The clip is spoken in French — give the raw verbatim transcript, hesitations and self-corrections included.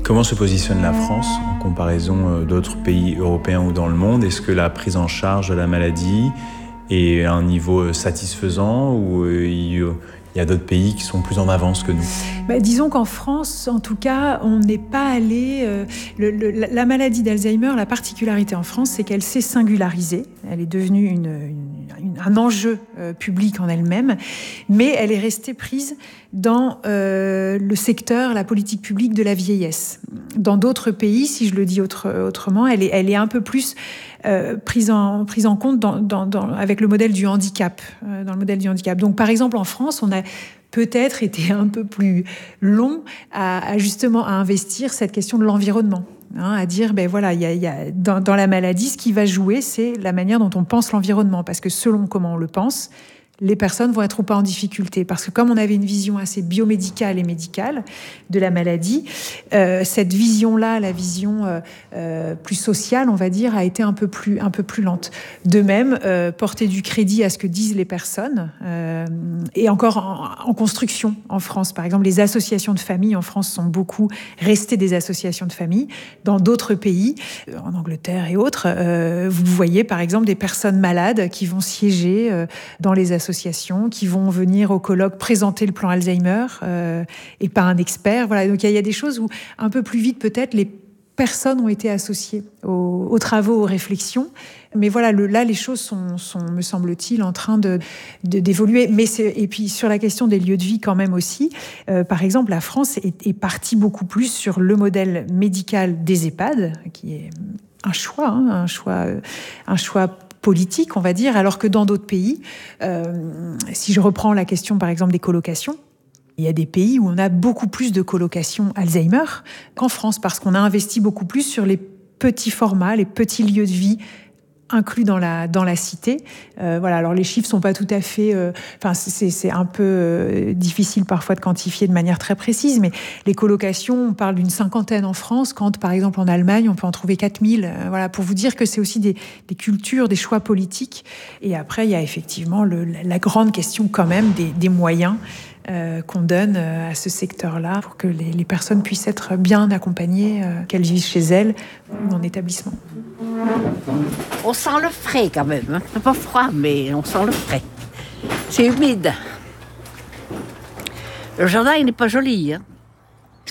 Comment se positionne la France en comparaison d'autres pays européens ou dans le monde ? Est-ce que la prise en charge de la maladie est à un niveau satisfaisant ou il y a d'autres pays qui sont plus en avance que nous ? Bah, disons qu'en France, en tout cas, on n'est pas allé... Euh, le, le, la maladie d'Alzheimer, la particularité en France, c'est qu'elle s'est singularisée. Elle est devenue une, une, une, un enjeu euh, public en elle-même, mais elle est restée prise dans euh, le secteur, la politique publique de la vieillesse. Dans d'autres pays, si je le dis autre, autrement, elle est, elle est un peu plus euh, prise, en, prise en compte dans, dans, dans, avec le modèle du handicap. Euh, dans le modèle du handicap. Donc, par exemple, en France, on a peut-être été un peu plus long à, à justement à investir cette question de l'environnement. Hein, à dire, ben voilà, y a, y a, dans, dans la maladie, ce qui va jouer, c'est la manière dont on pense l'environnement. Parce que selon comment on le pense, les personnes vont être ou pas en difficulté. Parce que comme on avait une vision assez biomédicale et médicale de la maladie, euh, cette vision-là, la vision euh, euh, plus sociale, on va dire, a été un peu plus, un peu plus lente. De même, euh, porter du crédit à ce que disent les personnes, euh, et encore en, en construction en France. Par exemple, les associations de famille en France sont beaucoup restées des associations de famille. Dans d'autres pays, en Angleterre et autres, euh, vous voyez par exemple des personnes malades qui vont siéger euh, dans les associations associations qui vont venir au colloque présenter le plan Alzheimer euh, et pas un expert. Voilà, donc il y, y a des choses où un peu plus vite peut-être les personnes ont été associées aux, aux travaux, aux réflexions. Mais voilà, le, là les choses sont, sont, me semble-t-il, en train de, de, d'évoluer. Mais c'est, et puis sur la question des lieux de vie quand même aussi, euh, par exemple la France est, est partie beaucoup plus sur le modèle médical des EHPAD, qui est un choix, hein, un choix, un choix politique, on va dire, alors que dans d'autres pays, euh, si je reprends la question par exemple des colocations, il y a des pays où on a beaucoup plus de colocations Alzheimer qu'en France, parce qu'on a investi beaucoup plus sur les petits formats, les petits lieux de vie inclus dans la dans la cité. Euh, voilà. Alors les chiffres sont pas tout à fait. Euh, enfin, c'est c'est un peu euh, difficile parfois de quantifier de manière très précise, mais les colocations, on parle d'une cinquantaine en France, quand par exemple en Allemagne on peut en trouver quatre mille. Euh, voilà, pour vous dire que c'est aussi des des cultures, des choix politiques. Et après, il y a effectivement le, la grande question quand même des des moyens Euh, qu'on donne euh, à ce secteur-là pour que les, les personnes puissent être bien accompagnées, euh, qu'elles vivent chez elles ou en établissement. On sent le frais quand même, hein. C'est pas froid, mais on sent le frais. C'est humide. Le jardin, il n'est pas joli, hein.